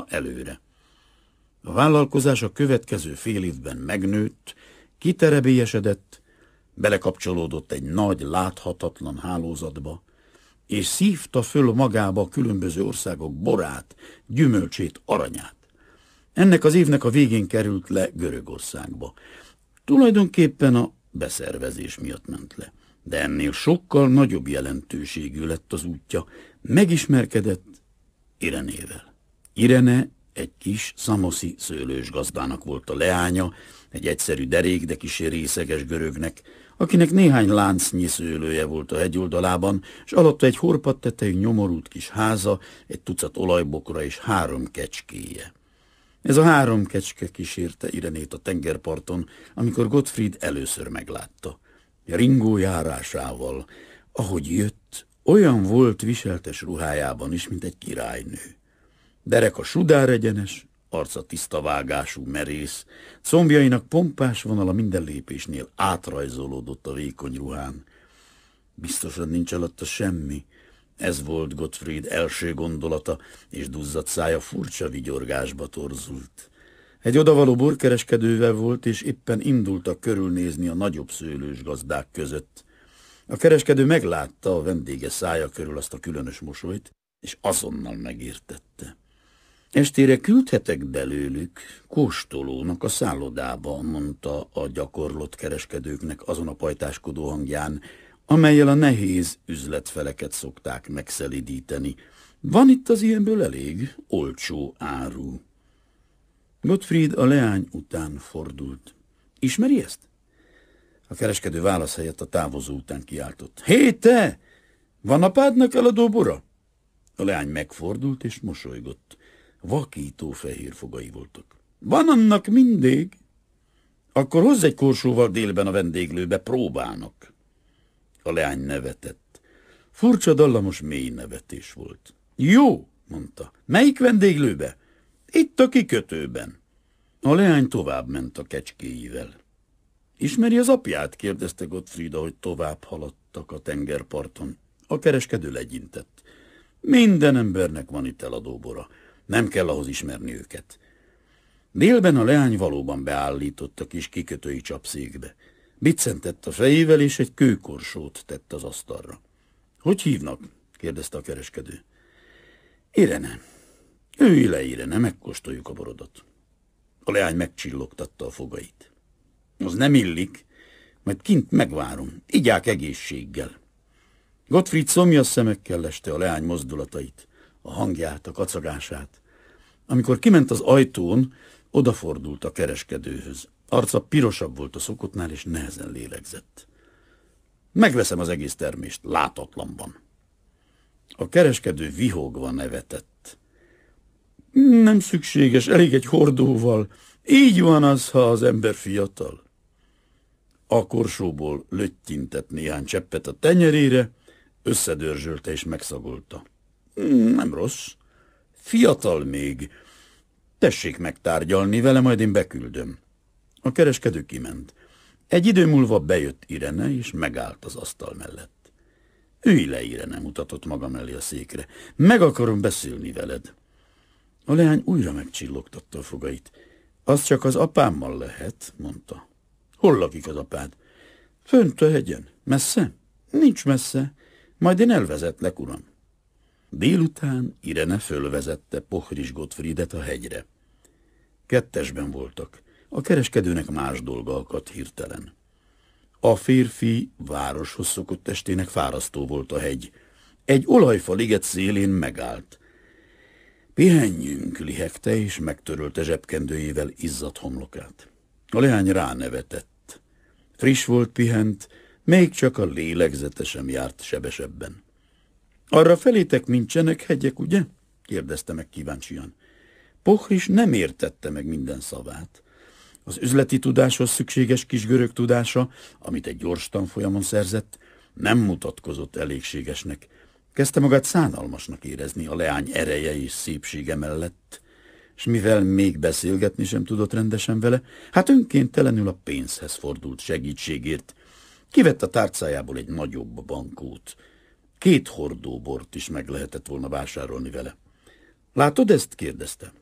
volna előre. A vállalkozás a következő fél évben megnőtt, kiterebélyesedett, belekapcsolódott egy nagy, láthatatlan hálózatba, és szívta föl magába a különböző országok borát, gyümölcsét, aranyát. Ennek az évnek a végén került le Görögországba. Tulajdonképpen a beszervezés miatt ment le, de ennél sokkal nagyobb jelentőségű lett az útja. Megismerkedett Irenével. Irene egy kis szamoszi szőlősgazdának volt a leánya, egy egyszerű derék, de kissé részeges görögnek, akinek néhány láncnyi szőlője volt a hegyoldalában, és alatta egy horpadt tetejű nyomorult kis háza, egy tucat olajbokra és 3 kecskéje. Ez a 3 kecske kísérte Irenét a tengerparton, amikor Gottfried először meglátta. Ringó járásával, ahogy jött, olyan volt viseltes ruhájában is, mint egy királynő. Dereka sudár egyenes, arca tiszta vágású, merész, combjainak pompás vonala minden lépésnél átrajzolódott a vékony ruhán. Biztosan nincs alatta semmi. Ez volt Gottfried első gondolata, és duzzadt szája furcsa vigyorgásba torzult. Egy odavaló borkereskedővel volt, és éppen indultak körülnézni a nagyobb szőlős gazdák között. A kereskedő meglátta a vendége szája körül azt a különös mosolyt, és azonnal megértette. Estére küldhetek belőlük kóstolónak a szállodába, mondta a gyakorlott kereskedőknek azon a pajtáskodó hangján, amellyel a nehéz üzletfeleket szokták megszelidíteni. Van itt az ilyenből elég olcsó áru. Gottfried a leány után fordult. Ismeri ezt? A kereskedő válasz helyett a távozó után kiáltott. Hé, te! Van apádnak eladó bora? A leány megfordult és mosolygott. Vakító fehér fogai voltak. Van annak mindig. Akkor hozz egy korsóval délben a vendéglőbe, próbálnak. A leány nevetett. Furcsa, dallamos, mély nevetés volt. Jó, mondta. Melyik vendéglőbe? Itt a kikötőben. A leány tovább ment a kecskéivel. Ismeri az apját? Kérdezte Gottfried, ahogy tovább haladtak a tengerparton. A kereskedő legyintett. Minden embernek van itt eladóbora. Nem kell ahhoz ismerni őket. Délben a leány valóban beállított a kis kikötői csapszékbe. Biccentett a fejével, és egy kőkorsót tett az asztalra. Hogy hívnak? Kérdezte a kereskedő. Irene. Ülj le, Irene, megkóstoljuk a borodat. A leány megcsillogtatta a fogait. Az nem illik, majd kint megvárom. Igyák egészséggel. Gottfried szomjas szemekkel leste a leány mozdulatait, a hangját, a kacagását. Amikor kiment az ajtón, odafordult a kereskedőhöz. Arca pirosabb volt a szokottnál, és nehezen lélegzett. Megveszem az egész termést, látatlanban. A kereskedő vihogva nevetett. Nem szükséges, elég egy hordóval. Így van az, ha az ember fiatal. A korsóból löttyintett néhány cseppet a tenyerére, összedörzsölte és megszagolta. Nem rossz. Fiatal még. Tessék megtárgyalni vele, majd én beküldöm. A kereskedő kiment. Egy idő múlva bejött Irene, és megállt az asztal mellett. Ülj le, Irene, mutatott maga mellé a székre. Meg akarom beszélni veled. A leány újra megcsillogtatta a fogait. Az csak az apámmal lehet, mondta. Hol lakik az apád? Fönt a hegyen. Messze? Nincs messze. Majd én elvezetlek, uram. Délután Irene fölvezette Pohris Gottfriedet a hegyre. Kettesben voltak. A kereskedőnek más dolga akadt hirtelen. A férfi városhoz szokott estének fárasztó volt a hegy. Egy olajfa liget szélén megállt. Pihenjünk, lihegte, és megtörölte zsebkendőjével izzadt homlokát. A leány ránevetett. Friss volt, pihent, még csak a lélegzete sem járt sebesebben. Arra felétek nincsenek hegyek, ugye? Kérdezte meg kíváncsian. Pohris nem értette meg minden szavát. Az üzleti tudáshoz szükséges kis görög tudása, amit egy gyors tanfolyamon szerzett, nem mutatkozott elégségesnek. Kezdte magát szánalmasnak érezni a leány ereje és szépsége mellett, és mivel még beszélgetni sem tudott rendesen vele, hát önkéntelenül a pénzhez fordult segítségért. Kivett a tárcájából egy nagyobb bankót. 2 hordó bort is meg lehetett volna vásárolni vele. Látod ezt? Kérdezte.